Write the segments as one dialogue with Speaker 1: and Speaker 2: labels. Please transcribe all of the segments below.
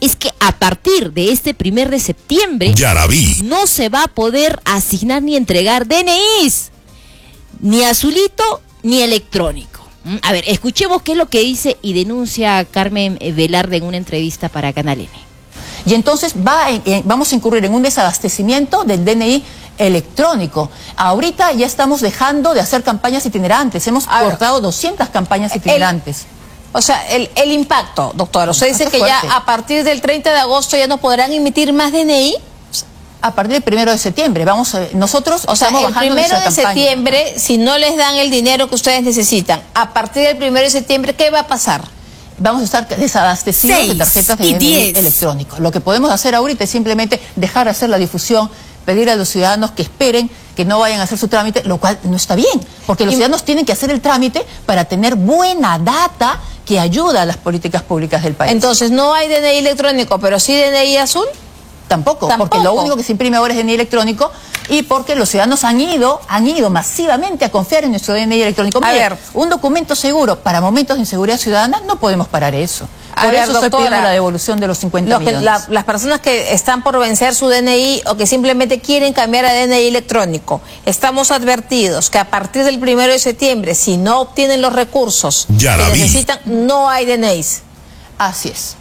Speaker 1: es que a partir de este 1 de septiembre no se va a poder asignar ni entregar DNIs, ni azulito ni electrónico. A ver, escuchemos qué es lo que dice y denuncia Carmen Velarde en una entrevista para Canal N.
Speaker 2: Y entonces vamos a incurrir en un desabastecimiento del DNI electrónico. Ahorita ya estamos dejando de hacer campañas itinerantes. Hemos cortado 200 campañas itinerantes.
Speaker 3: O sea, el impacto, doctora. Usted dice que ya a partir del 30 de agosto ya no podrán emitir más DNI.
Speaker 2: A partir del 1 de septiembre, nosotros
Speaker 3: o sea, el 1 de septiembre, si no les dan el dinero que ustedes necesitan, a partir del 1 de septiembre, ¿qué va a pasar?
Speaker 2: Vamos a estar desabastecidos de tarjetas de DNI electrónico. Lo que podemos hacer ahorita es simplemente dejar de hacer la difusión, pedir a los ciudadanos que esperen, que no vayan a hacer su trámite, lo cual no está bien, porque los ciudadanos tienen que hacer el trámite para tener buena data que ayuda a las políticas públicas del país.
Speaker 3: Entonces, no hay DNI electrónico, pero sí DNI azul.
Speaker 2: Tampoco, porque lo único que se imprime ahora es DNI electrónico y porque los ciudadanos han ido masivamente a confiar en nuestro DNI electrónico. Mire, un documento seguro para momentos de inseguridad ciudadana, no podemos parar eso. Por eso estoy pidiendo la devolución de los 50 millones.
Speaker 3: Las personas que están por vencer su DNI o que simplemente quieren cambiar a DNI electrónico, estamos advertidos que a partir del 1 de septiembre, si no obtienen los recursos que necesitan, no hay DNIs.
Speaker 2: Así es.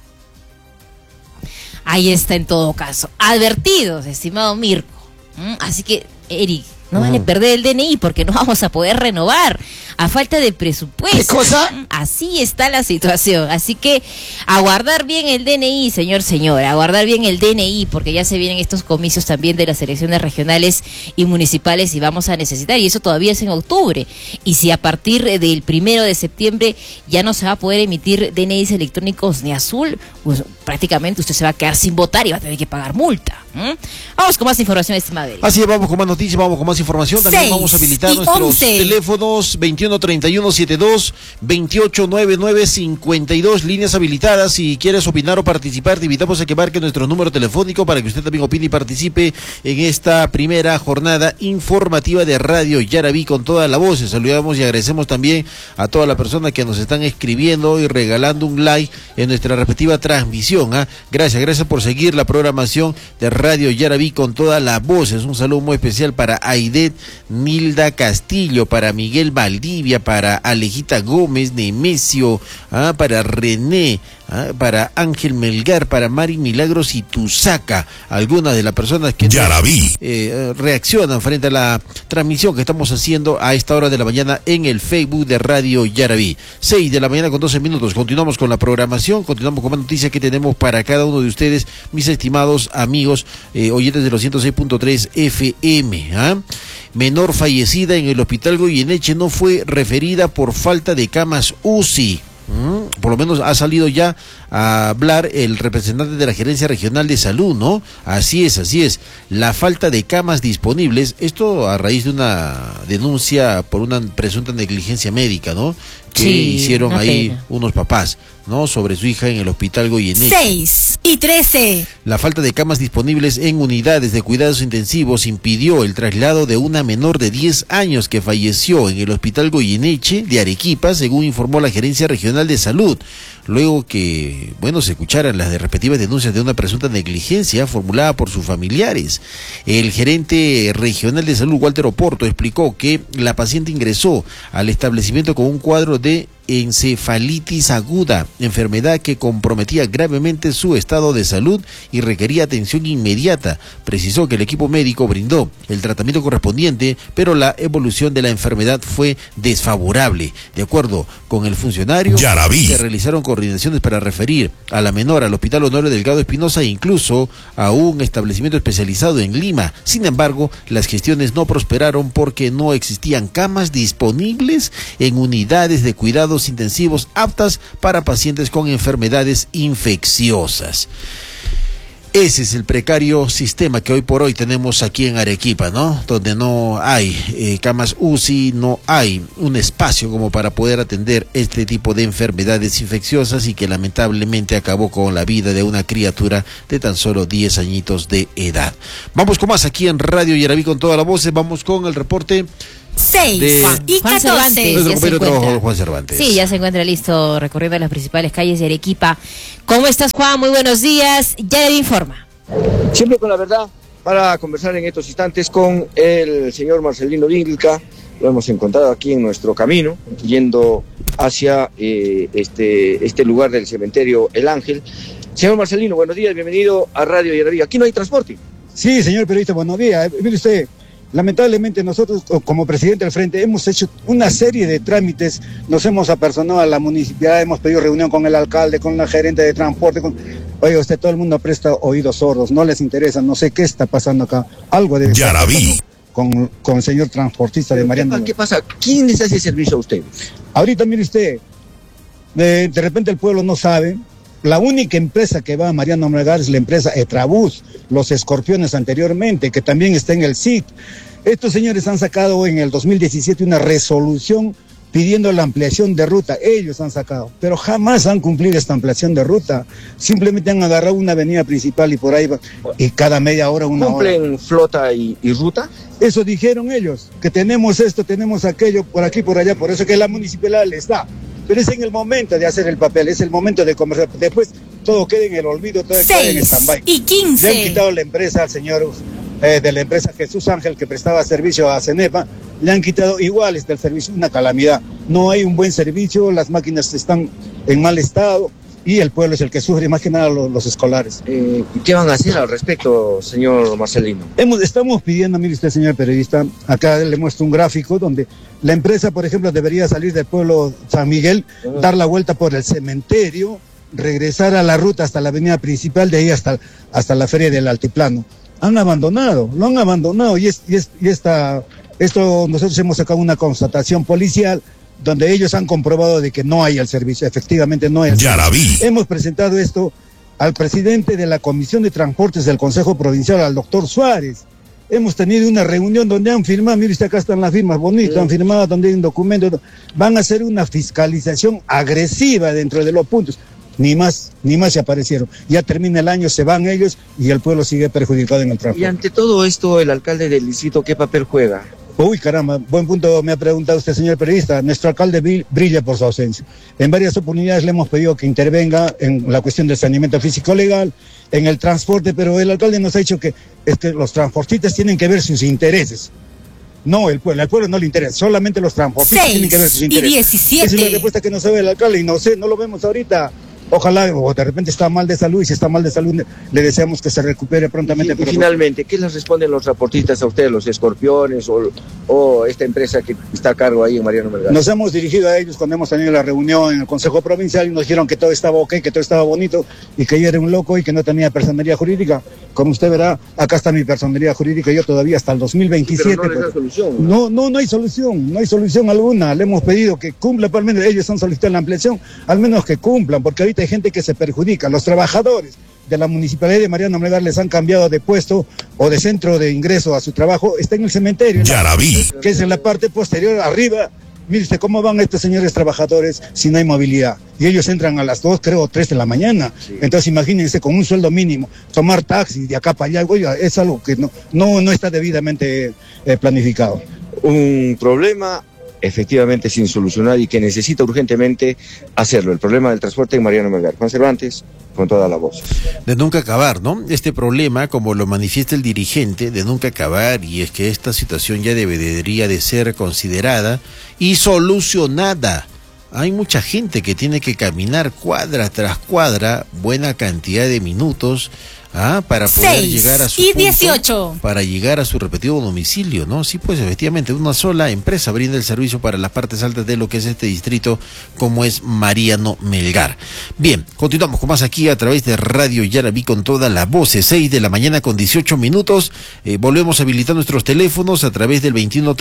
Speaker 1: Ahí está en todo caso. Advertidos, estimado Mirko. Así que, Eric, no vale perder el DNI porque no vamos a poder renovar a falta de presupuesto.
Speaker 4: ¿Qué cosa?
Speaker 1: Así está la situación. Así que a guardar bien el DNI, señora, a guardar bien el DNI porque ya se vienen estos comicios también de las elecciones regionales y municipales y vamos a necesitar, y eso todavía es en octubre. Y si a partir del 1 de septiembre ya no se va a poder emitir DNIs electrónicos ni azul, pues prácticamente usted se va a quedar sin votar y va a tener que pagar multa. Vamos con más información, estimada Eric.
Speaker 4: Así es, vamos con más noticias, vamos con más información. También vamos a habilitar nuestros teléfonos 213172, 289952, líneas habilitadas. Si quieres opinar o participar, te invitamos a que marque nuestro número telefónico para que usted también opine y participe en esta primera jornada informativa de Radio Yaraví con toda la voz. Saludamos y agradecemos también a todas las personas que nos están escribiendo y regalando un like en nuestra respectiva transmisión. Gracias por seguir la programación de Radio Yaraví con toda la voz. Es un saludo muy especial para Aidet Nilda Castillo, para Miguel Valdivia, para Alejita Gómez, Nemesio, para René, para Ángel Melgar, para Mari Milagros y Tusaca, algunas de las personas que reaccionan frente a la transmisión que estamos haciendo a esta hora de la mañana en el Facebook de Radio Yaraví. 6 de la mañana con 12 minutos. Continuamos con la programación, continuamos con más noticias que tenemos para cada uno de ustedes, mis estimados amigos oyentes de los 106.3 FM. Menor fallecida en el hospital Goyeneche no fue referida por falta de camas UCI. Por lo menos ha salido ya a hablar el representante de la Gerencia Regional de Salud, ¿no? Así es. La falta de camas disponibles, esto a raíz de una denuncia por una presunta negligencia médica, ¿no? Que hicieron ahí unos papás, ¿no? Sobre su hija en el hospital Goyeneche.
Speaker 1: 6:13.
Speaker 4: La falta de camas disponibles en unidades de cuidados intensivos impidió el traslado de una menor de 10 años que falleció en el hospital Goyeneche de Arequipa, según informó la Gerencia Regional de Salud. Luego que, se escucharan las respectivas denuncias de una presunta negligencia formulada por sus familiares. El gerente regional de salud, Walter Oporto, explicó que la paciente ingresó al establecimiento con un cuadro de encefalitis aguda, enfermedad que comprometía gravemente su estado de salud y requería atención inmediata. Precisó que el equipo médico brindó el tratamiento correspondiente, pero la evolución de la enfermedad fue desfavorable. De acuerdo con el funcionario, se realizaron coordinaciones para referir a la menor al Hospital Honorio Delgado Espinosa e incluso a un establecimiento especializado en Lima. Sin embargo, las gestiones no prosperaron porque no existían camas disponibles en unidades de cuidados intensivos aptas para pacientes con enfermedades infecciosas. Ese es el precario sistema que hoy por hoy tenemos aquí en Arequipa, ¿no? Donde no hay camas UCI, no hay un espacio como para poder atender este tipo de enfermedades infecciosas y que lamentablemente acabó con la vida de una criatura de tan solo 10 añitos de edad. Vamos con más aquí en Radio Yaraví con todas las voces, vamos con el reporte
Speaker 1: 6:14.
Speaker 4: Nuestro compañero Juan Cervantes.
Speaker 1: Sí, ya se encuentra listo recorriendo las principales calles de Arequipa. ¿Cómo estás, Juan? Muy buenos días. Ya le informa.
Speaker 5: Siempre con la verdad, para conversar en estos instantes con el señor Marcelino Dinglca. Lo hemos encontrado aquí en nuestro camino, yendo hacia este lugar del cementerio El Ángel. Señor Marcelino, buenos días, bienvenido a Radio Yaraví. Aquí no hay transporte.
Speaker 6: Sí, señor periodista, buenos días. Mire usted, lamentablemente nosotros como presidente del Frente hemos hecho una serie de trámites, nos hemos apersonado a la municipalidad, hemos pedido reunión con el alcalde, con la gerente de transporte. Oiga usted, todo el mundo presta oídos sordos, no les interesa, no sé qué está pasando acá. Algo debe estar pasando con el señor transportista de Mariano.
Speaker 5: ¿Qué pasa? ¿Quién les hace servicio a ustedes?
Speaker 6: Ahorita, mire usted, de repente el pueblo no sabe. La única empresa que va a Mariano Melgar es la empresa Etrabús, los Escorpiones anteriormente, que también está en el SIC. Estos señores han sacado en el 2017 una resolución pidiendo la ampliación de ruta. Ellos han sacado, pero jamás han cumplido esta ampliación de ruta. Simplemente han agarrado una avenida principal y por ahí va, y cada media hora una hora.
Speaker 5: ¿Cumplen flota y ruta?
Speaker 6: Eso dijeron ellos, que tenemos esto, tenemos aquello, por aquí, por allá, por eso que la municipalidad le está. Pero es en el momento de hacer el papel, es el momento de conversar. Después todo queda en el olvido, todo queda en stand-by.
Speaker 1: 6:15.
Speaker 6: Le han quitado la empresa al señor de la empresa Jesús Ángel, que prestaba servicio a Cenepa, le han quitado igual el servicio, una calamidad. No hay un buen servicio, las máquinas están en mal estado y el pueblo es el que sufre, más que nada los escolares.
Speaker 5: ¿Qué van a hacer al respecto, señor Marcelino?
Speaker 6: Estamos pidiendo, mire usted, señor periodista, acá le muestro un gráfico donde la empresa, por ejemplo, debería salir del pueblo San Miguel, dar la vuelta por el cementerio, regresar a la ruta hasta la avenida principal, de ahí hasta la feria del Altiplano. Lo han abandonado y esto nosotros hemos sacado una constatación policial donde ellos han comprobado de que no hay el servicio, efectivamente no hay el servicio. Hemos presentado esto al presidente de la Comisión de Transportes del Consejo Provincial, al doctor Suárez. Hemos tenido una reunión donde han firmado, mire usted, acá están las firmas bonitas, han firmado donde hay un documento, van a hacer una fiscalización agresiva dentro de los puntos. Ni más se aparecieron. Ya termina el año, se van ellos y el pueblo sigue perjudicado en el transporte.
Speaker 5: Y ante todo esto, el alcalde del distrito, ¿qué papel juega?
Speaker 6: Uy, caramba, buen punto me ha preguntado usted, señor periodista. Nuestro alcalde brilla por su ausencia. En varias oportunidades le hemos pedido que intervenga en la cuestión del saneamiento físico legal, en el transporte, pero el alcalde nos ha dicho que los transportistas tienen que ver sus intereses. No, al pueblo no le interesa, solamente los transportistas tienen que ver sus intereses.
Speaker 1: 6:17.
Speaker 6: Esa es la respuesta que nos sabe el alcalde y no sé, no lo vemos ahorita. Ojalá, o de repente está mal de salud, y si está mal de salud, le deseamos que se recupere prontamente.
Speaker 5: Y finalmente, ¿qué les responden los transportistas a ustedes, los Escorpiones o esta empresa que está a cargo ahí en Mariano Melgar?
Speaker 6: Nos hemos dirigido a ellos cuando hemos tenido la reunión en el Consejo Provincial y nos dijeron que todo estaba ok, que todo estaba bonito y que yo era un loco y que no tenía personería jurídica. Como usted verá, acá está mi personería jurídica, yo todavía hasta el 2027.
Speaker 5: Sí, pero no les da solución, ¿no?
Speaker 6: No hay solución alguna. Le hemos pedido que cumplan, al menos ellos han solicitado la ampliación, al menos que cumplan, porque ahorita hay gente que se perjudica. Los trabajadores de la municipalidad de Mariano Melgar les han cambiado de puesto o de centro de ingreso a su trabajo, está en el cementerio, que es en la parte posterior, arriba. Mire usted cómo van estos señores trabajadores si no hay movilidad. Y ellos entran a las 2, creo, 3 de la mañana. Sí. Entonces imagínense con un sueldo mínimo, tomar taxi de acá para allá, oiga, es algo que no está debidamente planificado.
Speaker 5: Un problema efectivamente sin solucionar y que necesita urgentemente hacerlo. El problema del transporte en Mariano Melgar. Juan Cervantes, con toda la voz.
Speaker 4: De nunca acabar, ¿no? Este problema, como lo manifiesta el dirigente, de nunca acabar, y es que esta situación ya debería de ser considerada y solucionada. Hay mucha gente que tiene que caminar cuadra tras cuadra, buena cantidad de minutos, para poder llegar a su
Speaker 1: 6:18.
Speaker 4: Para llegar a su repetido domicilio, ¿no? Sí, pues efectivamente, una sola empresa brinda el servicio para las partes altas de lo que es este distrito, como es Mariano Melgar. Bien, continuamos con más aquí a través de Radio Yaraví con toda la voz, 6 de la mañana con 18 minutos. Volvemos a habilitar nuestros teléfonos a través del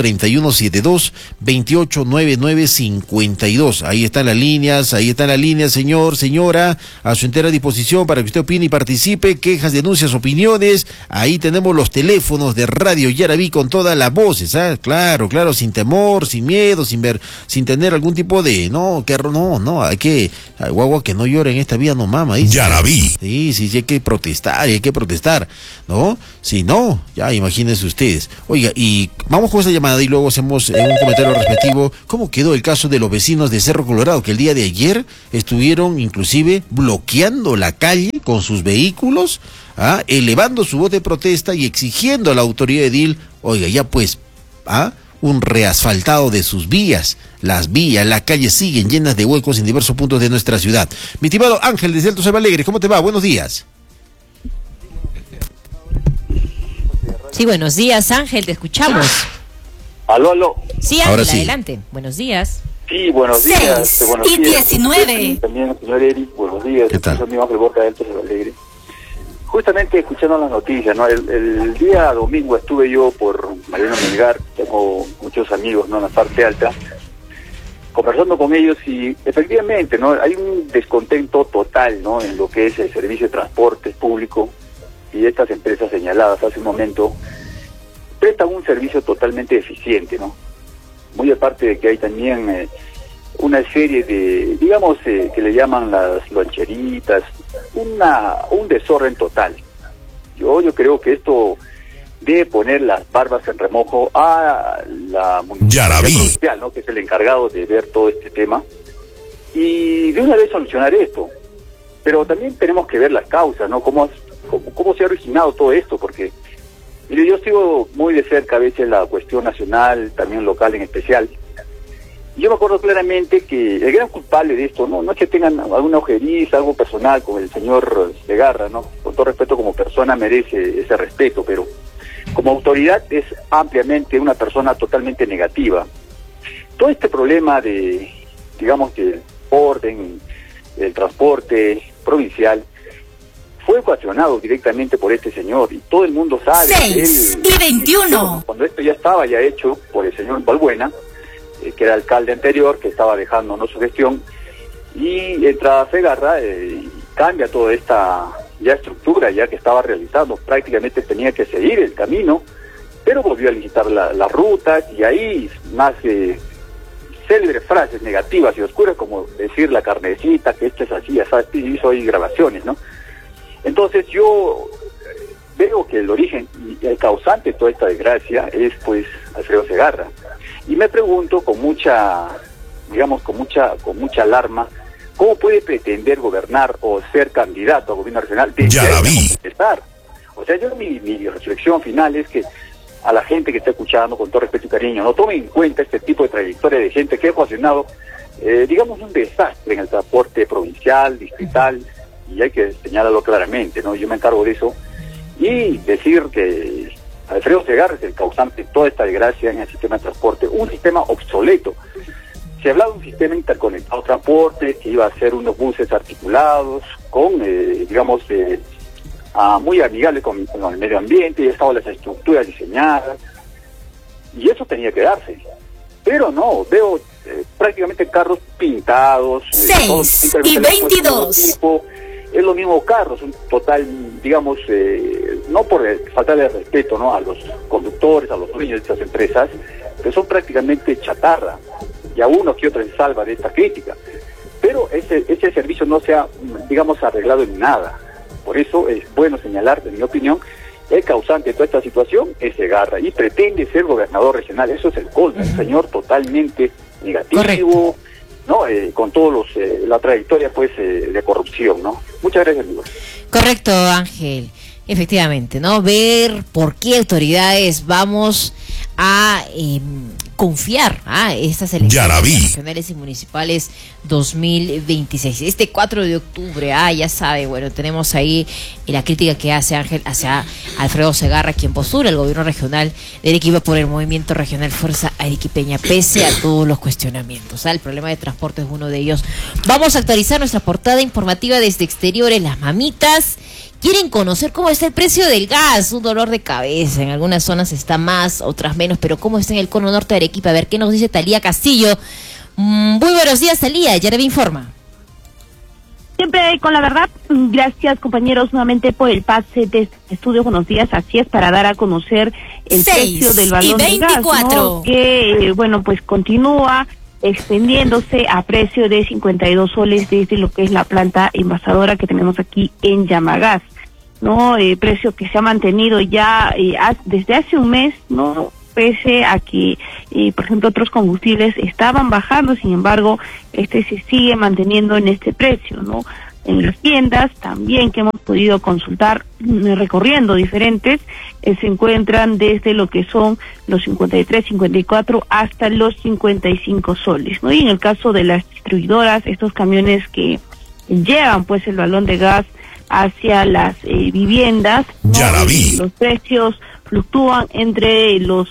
Speaker 4: 213172-289952. Ahí están las líneas, señor, señora, a su entera disposición para que usted opine y participe. Quejas quejas, denuncias, opiniones. Ahí tenemos los teléfonos de Radio Yaraví con todas las voces, ¿ah? Claro, sin temor, sin miedo, sin tener algún tipo de, hay que, guagua que no llore en esta vida no mama, dice.
Speaker 7: Yaraví.
Speaker 4: Sí, hay que protestar, ¿no? Si no, ya imagínense ustedes. Oiga, y vamos con esta llamada y luego hacemos un comentario respectivo. ¿Cómo quedó el caso de los vecinos de Cerro Colorado, que el día de ayer estuvieron inclusive bloqueando la calle con sus vehículos, elevando su voz de protesta y exigiendo a la autoridad edil, oiga, ya pues, un reasfaltado de sus vías? Las calles siguen llenas de huecos en diversos puntos de nuestra ciudad. Mi estimado Ángel desde Alto Alegre, ¿cómo te va? Buenos días.
Speaker 1: Sí, buenos días, Ángel, te escuchamos.
Speaker 8: Aló.
Speaker 1: Sí, Ángel, adelante. Buenos días.
Speaker 8: Sí, buenos días.
Speaker 1: 6:19.
Speaker 8: También, señor Eric, buenos días.
Speaker 4: ¿Qué tal?
Speaker 8: Soy mi Ángel Borja de Alto Alegre. Justamente escuchando las noticias, ¿no? El día domingo estuve yo por Mariano Melgar, tengo muchos amigos, ¿no? En la parte alta, conversando con ellos y efectivamente, ¿no? Hay un descontento total, ¿no? En lo que es el servicio de transporte público, y estas empresas señaladas hace un momento prestan un servicio totalmente eficiente, ¿no? Muy aparte de que hay también una serie de, digamos, que le llaman las loncheritas, un desorden total. Yo creo que esto debe poner las barbas en remojo a la municipalidad provincial, ¿no? Que es el encargado de ver todo este tema, y de una vez solucionar esto. Pero también tenemos que ver las causas, ¿no? Cómo se ha originado todo esto, porque mire, yo sigo muy de cerca a veces la cuestión nacional, también local en especial. Yo me acuerdo claramente que el gran culpable de esto, no es que tengan alguna ojeriza, algo personal con el señor Segarra, ¿no? Con todo respeto, como persona merece ese respeto, pero como autoridad es ampliamente una persona totalmente negativa. Todo este problema de, digamos, del orden, del transporte provincial, fue ocasionado directamente por este señor, y todo el mundo sabe.
Speaker 1: 6:21.
Speaker 8: Cuando esto ya estaba hecho por el señor Balbuena, que era alcalde anterior, que estaba dejando su gestión, y entra Segarra y cambia toda esta estructura ya que estaba realizando. Prácticamente tenía que seguir el camino, pero volvió a licitar las rutas, y ahí más célebres frases negativas y oscuras como decir la carnecita, que esto es así, y hizo ahí grabaciones, ¿no? Entonces yo veo que el origen y el causante de toda esta desgracia es pues Alfredo Segarra, y me pregunto con mucha alarma, ¿cómo puede pretender gobernar o ser candidato a gobierno regional? O sea, yo mi reflexión final es que a la gente que está escuchando, con todo respeto y cariño, no tomen en cuenta este tipo de trayectoria de gente que ha ocasionado, un desastre en el transporte provincial, distrital, y hay que señalarlo claramente, ¿no? Yo me encargo de eso, y decir que Alfredo Segarra es el causante de toda esta desgracia en el sistema de transporte, un sistema obsoleto. Se hablaba de un sistema interconectado de transporte que iba a ser unos buses articulados con, muy amigables con el medio ambiente, ya estaban las estructuras diseñadas, y eso tenía que darse. Pero no, veo prácticamente carros pintados.
Speaker 1: 6:22.
Speaker 8: Es lo mismo carros, un total, no por faltarle respeto, ¿no?, a los conductores, a los dueños de estas empresas, que son prácticamente chatarra, y a uno que otro se salva de esta crítica. Pero ese servicio no se ha, arreglado en nada. Por eso es bueno señalar, en mi opinión, el causante de toda esta situación es Segarra, y pretende ser gobernador regional. Eso es el colmo, un señor totalmente negativo.
Speaker 1: Correcto.
Speaker 8: ¿No? Con todos la trayectoria pues de corrupción, ¿no? Muchas gracias, amigo.
Speaker 1: Correcto, Ángel. Efectivamente, ¿no? Ver por qué autoridades vamos a confiar a estas elecciones regionales y municipales 2026. Este 4 de octubre, ya sabe, bueno, tenemos ahí la crítica que hace Ángel hacia Alfredo Segarra, quien postula el gobierno regional de Arequipa por el movimiento regional Fuerza Arequipeña, pese a todos los cuestionamientos. El problema de transporte es uno de ellos. Vamos a actualizar nuestra portada informativa desde exteriores. Las mamitas quieren conocer cómo está el precio del gas, un dolor de cabeza. En algunas zonas está más, otras menos, pero cómo está en el cono norte de Arequipa. A ver qué nos dice Talía Castillo. Muy buenos días, Talía, Yaraví informa.
Speaker 7: Siempre con la verdad. Gracias, compañeros, nuevamente por el pase de estudio. Buenos días. Así es, para dar a conocer el precio del balón de gas, ¿no? Que, bueno, pues continúa extendiéndose a precio de 52 soles desde lo que es la planta envasadora que tenemos aquí en Yamagas, ¿no? Precio que se ha mantenido ya desde hace un mes, ¿no? Pese a que, por ejemplo, otros combustibles estaban bajando, sin embargo, se sigue manteniendo en este precio, ¿no? En las tiendas también que hemos podido consultar recorriendo diferentes, se encuentran desde lo que son los 53, 54 hasta los 55 soles, ¿no? Y en el caso de las distribuidoras, estos camiones que llevan pues el balón de gas hacia las viviendas, ¿no? Los precios fluctúan entre los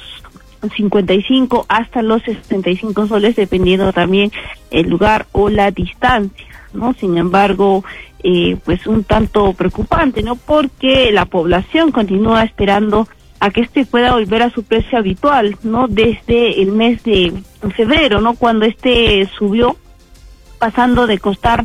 Speaker 7: 55 hasta los 65 soles, dependiendo también el lugar o la distancia, ¿no? Sin embargo, pues un tanto preocupante, ¿no? Porque la población continúa esperando a que pueda volver a su precio habitual, ¿no? Desde el mes de febrero, ¿no? Cuando subió, pasando de costar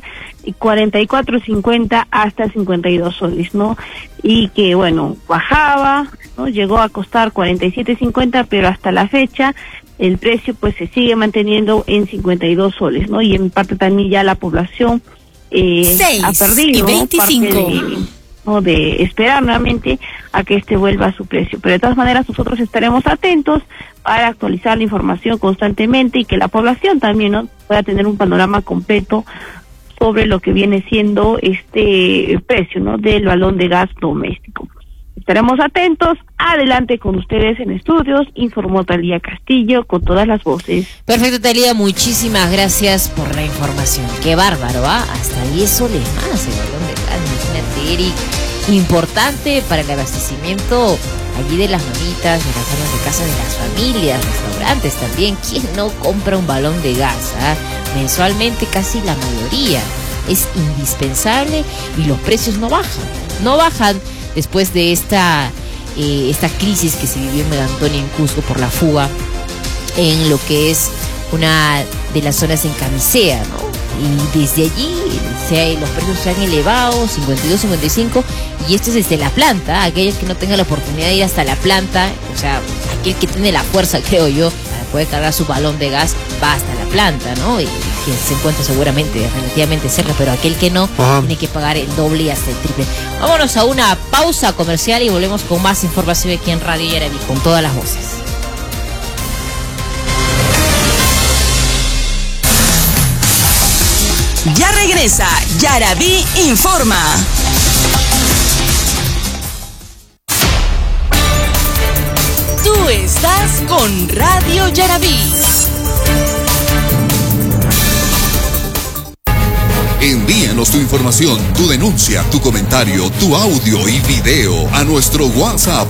Speaker 7: 44.50 hasta 52 soles, ¿no? Y que, bueno, bajaba, ¿no? Llegó a costar 47.50, pero hasta la fecha el precio pues se sigue manteniendo en 52 soles, ¿no? Y en parte también ya la población ha perdido, ¿no? Parte de esperar nuevamente a que vuelva a su precio. Pero de todas maneras nosotros estaremos atentos para actualizar la información constantemente y que la población también, ¿no?, pueda tener un panorama completo sobre lo que viene siendo precio, ¿no?, del balón de gas doméstico. Estaremos atentos. Adelante con ustedes en estudios, informó Talía Castillo con todas las voces.
Speaker 1: Perfecto, Talía, muchísimas gracias por la información. Qué bárbaro, ¿ah? Hasta 10 soles más el balón de gas, imagínate, Eric. Importante para el abastecimiento allí de las mamitas, de las amas de casa, de las familias, restaurantes también. ¿Quién no compra un balón de gas? Mensualmente casi la mayoría. Es indispensable y los precios no bajan después de esta crisis que se vivió en Megantonia, en Cusco, por la fuga en lo que es una de las zonas en Camisea, ¿no? Y desde allí los precios se han elevado, 52, 55, y esto es desde la planta. Aquellos que no tengan la oportunidad de ir hasta la planta, o sea, aquel que tiene la fuerza, creo yo, para poder cargar su balón de gas, va hasta la planta, ¿no? Y que se encuentra seguramente relativamente cerca, pero aquel que no, tiene que pagar el doble y hasta el triple. Vámonos a una pausa comercial y volvemos con más información aquí en Radio Yaraví, con todas las voces.
Speaker 9: Ya regresa Yaraví Informa. Tú estás con Radio Yaraví.
Speaker 10: Envíanos tu información, tu denuncia, tu comentario, tu audio y video a nuestro WhatsApp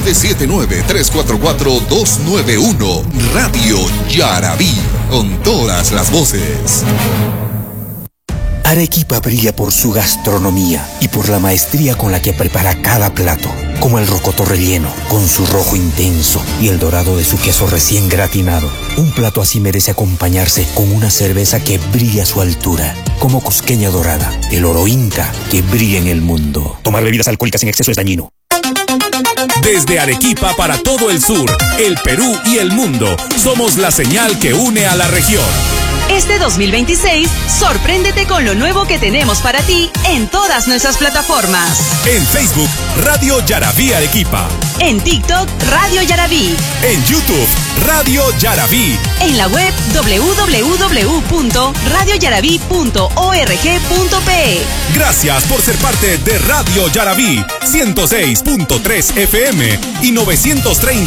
Speaker 10: 979-344-291. Radio Yaraví, con todas las voces.
Speaker 11: Arequipa brilla por su gastronomía y por la maestría con la que prepara cada plato, como el rocoto relleno, con su rojo intenso y el dorado de su queso recién gratinado. Un plato así merece acompañarse con una cerveza que brilla a su altura, como Cusqueña Dorada, el oro inca que brilla en el mundo. Tomar bebidas alcohólicas en exceso es dañino.
Speaker 12: Desde Arequipa para todo el sur, el Perú y el mundo, somos la señal que une a la región.
Speaker 9: Este 2026, sorpréndete con lo nuevo que tenemos para ti en todas nuestras plataformas.
Speaker 12: En Facebook, Radio Yaraví Arequipa.
Speaker 9: En TikTok, Radio Yaraví.
Speaker 12: En YouTube, Radio Yaraví.
Speaker 9: En la web www.radioyaraví.org.pe.
Speaker 12: Gracias por ser parte de Radio Yaraví, 106.3 FM y 930